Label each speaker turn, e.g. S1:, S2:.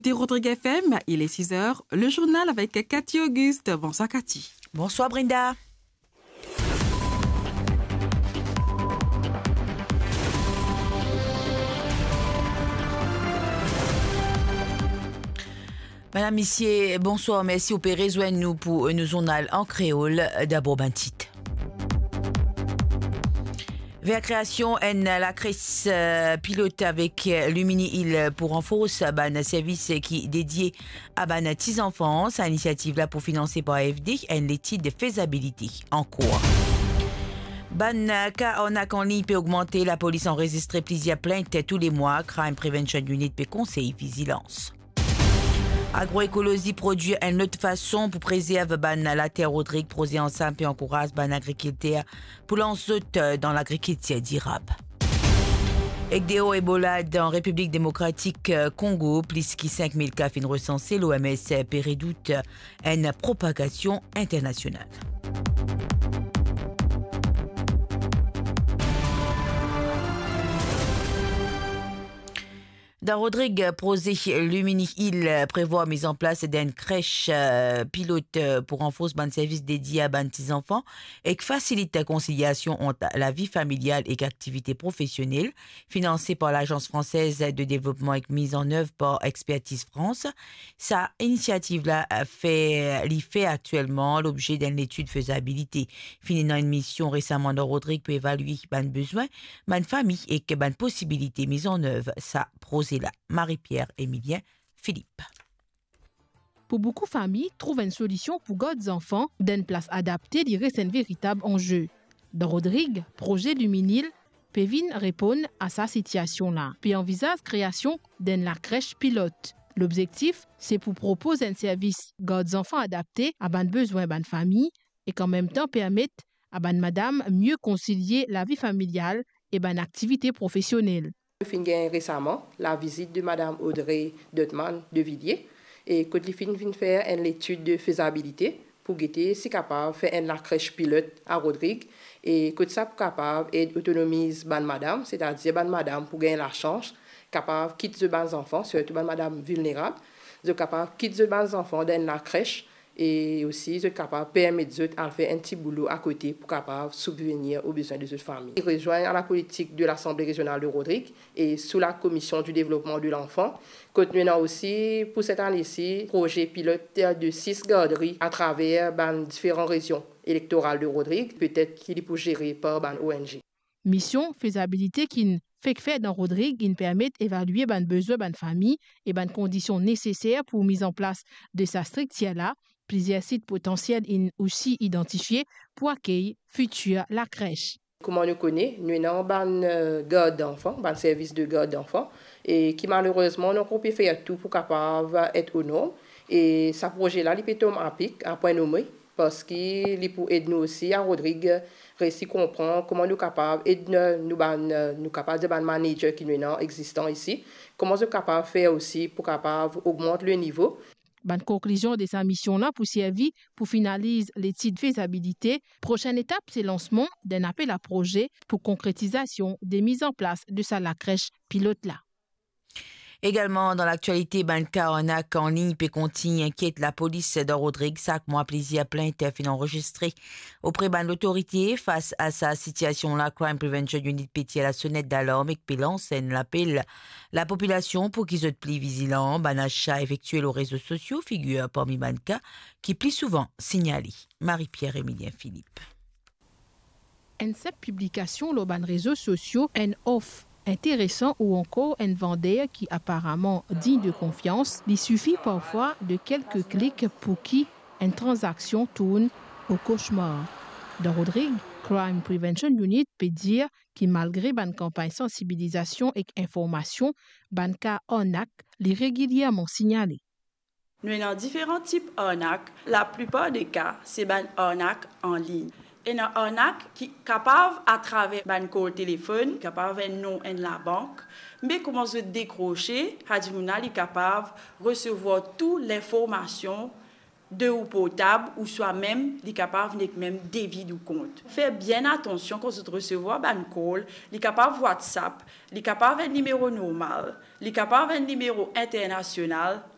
S1: Des Rodrigue FM, il est 6 heures. Le journal avec Cathy Auguste. Bonsoir Cathy.
S2: Bonsoir Brenda. Madame, Missier, bonsoir. Merci. Opérez, joignez-nous pour un journal en créole. D'abord, ben titre. Vers création en la crèche pilote avec Lumini-Hill pour renforcer un service qui est dédié à ban petits enfants. Cette initiative là pour financer par AFD une étude de faisabilité en cours. Ban cas en ligne peut augmenter. La police enregistre plusieurs plaintes tous les mois. Crime Prevention Unit peut conseiller vigilance. Agroécologie produit une autre façon pour préserver la terre Rodrigue, projet ensemble et encourage l'agriculteur pour lancer dans l'agriculture durable. Ecdéo Ebola dans République démocratique Congo, plus que 5000 cas fin recensés, l'OMS pérédoute une propagation internationale. Dans Rodrigue, projet Lumini-Hill prévoit mise en place d'une crèche pilote pour renforcer un service dédié à des petits enfants et qui facilite la conciliation entre la vie familiale et l'activité professionnelle, financée par l'Agence française de développement et mise en œuvre par Expertise France. Sa initiative-là fait actuellement l'objet d'une étude de faisabilité. Finissant une mission récemment dans Rodrigue pour évaluer les besoins, les familles et les possibilités mises en œuvre. Ça projet là. Marie-Pierre Emilien Philippe.
S3: Pour beaucoup de familles, trouver une solution pour garder enfants d'une place adaptée dirait un véritable enjeu. Dans Rodrigue, projet Lumini-Hill peut répondre à sa situation-là, puis envisage la création d'une la crèche pilote. L'objectif, c'est pour proposer un service garde enfants adapté à ban besoins ban famille et qu'en même temps permettre à ban madame mieux concilier la vie familiale et ban activité professionnelle.
S4: Fin gain récemment la visite de Madame Audrey Deutman de Villiers et que les fin vient faire une étude de faisabilité pour guetter si capable faire une crèche pilote à Rodrigue et que ça capable et autonomise ban madame, c'est-à-dire ban madame pour gagner la chance capable quitter ban enfants surtout ban madame vulnérable de capable quitter ban enfants dans la crèche et aussi de capable permettre de faire un petit boulot à côté pour capable subvenir aux besoins de cette famille. Il rejoint la politique de l'Assemblée régionale de Rodrigue et sous la commission du développement de l'enfant. Contenant aussi pour cette année-ci projet pilote de 6 garderies à travers différentes régions électorales de Rodrigue, peut-être qu'il est pour gérer par ONG.
S3: Mission faisabilité qui fait dans Rodrigue, qui permet d'évaluer les besoins de la famille et les conditions nécessaires pour mise en place de sa structure là. Plusieurs sites potentiels sont aussi identifiés pour accueillir futur la crèche.
S4: Comme on le connaît, nous avons un garde d'enfants, un service de garde d'enfants, et qui malheureusement n'a pas pu faire tout pour capable être aux normes. Et ce projet-là, il peut tomber à pic, à point nommé, parce qu'il peut aider nous aussi à Rodrigue, réussir à comprendre comment nous sommes capables nous capables de manager qui nous existant ici, comment nous sommes capables de faire aussi pour capable augmenter le niveau.
S3: La conclusion de sa mission-là pour servir pour finaliser l'étude de faisabilité. Prochaine étape, c'est le lancement d'un appel à projet pour concrétisation des mises en place de la crèche pilote-là.
S2: Également, dans l'actualité, cas en ligne peut continuer inquiète la police de Rodrigue. Chaque mois, plusieurs plaintes fin enregistrées auprès de l'autorité face à sa situation-là. Crime Prevention Unit pétit à la sonnette d'alarme et que lance l'appel la population pour qu'ils soient plus vigilants. Achat effectué aux réseaux sociaux figure parmi cas qui plus souvent signalés. Marie-Pierre Emilien Philippe.
S3: En cette publication, les réseaux sociaux en offre intéressant ou encore un vendeur qui apparemment digne de confiance, il suffit parfois de quelques clics pour qui une transaction tourne au cauchemar. Dans Rodrigue, Crime Prevention Unit peut dire que malgré une campagne de sensibilisation et d'information, un cas arnaque est régulièrement signalé.
S5: Nous avons différents types d'arnaques. La plupart des cas, c'est une arnaque en ligne. Et une arnaque qui est capable, à travers un call téléphone, capable de nom de la banque, mais comment se décrocher, il est capable de recevoir toute l'information de ou portable ou soit même il est capable de même débit du compte. Faites bien attention quand vous recevez un call, il est capable de WhatsApp, il est capable de numéro normal, il est capable de numéro international